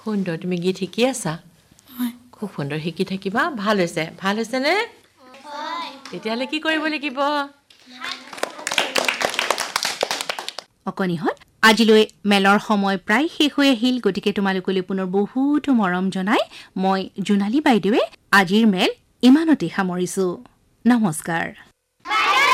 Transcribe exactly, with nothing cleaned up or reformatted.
সুন্দৰ তুমি গীত শিকি আছা খুব সুন্দৰ শিকি থাকিবা ভাল হৈছে ভাল হৈছে নে হয় তেতিয়ালে কি কৰিব লাগিব অকনিহত আজিলৈ মেলৰ সময় প্ৰায় শেষ হৈ আহিল গতিকে তোমালোকলৈ পুনৰ বহুত মৰম জনাই মই জোনালী বাইদেৱে আজিৰ মেল ইমানতে সামৰিছো নমস্কাৰ